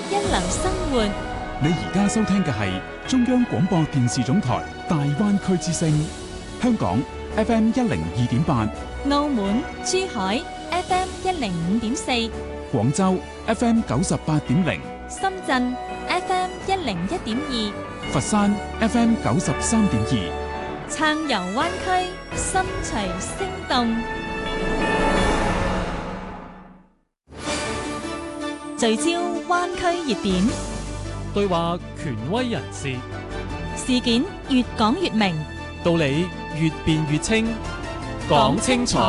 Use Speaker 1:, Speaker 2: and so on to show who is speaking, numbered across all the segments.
Speaker 1: 一流生活。
Speaker 2: 你而家收聽嘅係中央廣播電視總台大灣區之聲，香港 FM 102.8，
Speaker 1: 澳門、珠海 FM 105.4，
Speaker 2: 廣州 FM 98.0，
Speaker 1: 深圳 FM 101.2，
Speaker 2: 佛山 FM 93.2，
Speaker 1: 暢遊灣區，心隨聲動。聚焦灣區熱點，
Speaker 3: 對話權威人士，
Speaker 1: 事件越講越明，
Speaker 3: 道理越辯越清，講清楚，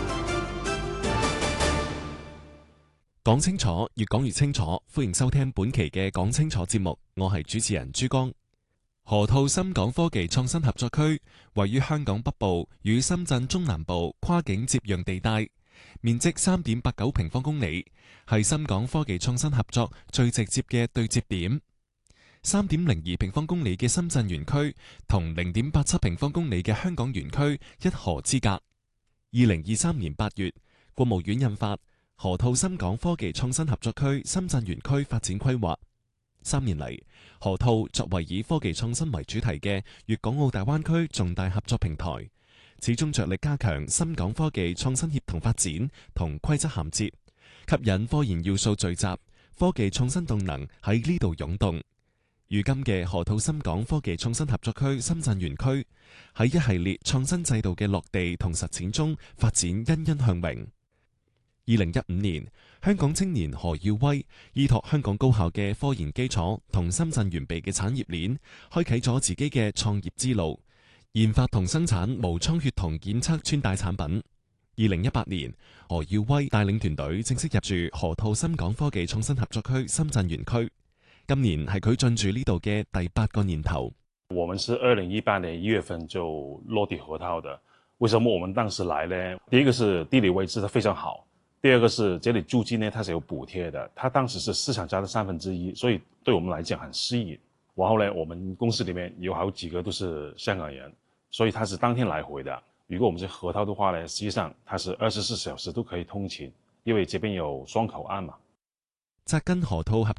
Speaker 4: 講清楚，越講越清楚。歡迎收聽本期嘅講清楚節目，我係主持人珠江。河套深港科技創新合作區位於香港北部與深圳中南部跨境接壤地帶，面積3.89平方公里，係深港科技創新合作最直接嘅對接點。3.02平方公里嘅深圳園區同0.87平方公里嘅香港園區一河之隔。2023年8月，國務院印發河套深港科技創新合作區深圳園區發展規劃。3年嚟，河套作為以科技創新為主題嘅粵港澳大灣區重大合作平台，始終着力加強深港科技創新協同發展同規則銜接，吸引科研要素聚集，科技創新動能喺呢度湧動。如今嘅河套深港科技創新合作區深圳園區喺一系列創新制度嘅落地同實踐中發展欣欣向榮。2015年，香港青年何耀威依託香港高校嘅科研基礎同深圳完備嘅產業鏈，開啟咗自己嘅創業之路，研發同生產無倉血酮檢測穿戴產品。2018年，何耀威帶領團隊正式入駐河套深港科技創新合作區深圳園區。今年係佢進駐呢度嘅第8個年頭。
Speaker 5: 我們是2018年1月份就落地河套的。為什麼我們當時來呢？第一個是地理位置它非常好，第二個是這裏租金呢，它是有補貼的，它當時是市場價的1/3，所以對我們來講很適應。然後呢，我們公司裏面有好幾個都是香港人，所以它是當天來回的。如果我們是河套的話呢，實際上它是24小時都可以通勤，因為這邊有雙口岸嘛。
Speaker 4: 扎根河套合